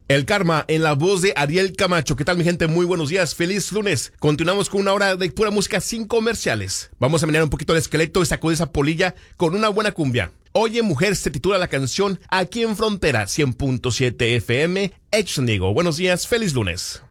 El Karma en la voz de Ariel Camacho. ¿Qué tal, mi gente? Muy buenos días, feliz lunes. Continuamos con una hora de pura música sin comerciales. Vamos a menear un poquito el esqueleto y sacudir esa polilla con una buena cumbia. Oye Mujer se titula la canción aquí en Frontera 100.7 FM, Echnigo. Buenos días, feliz lunes.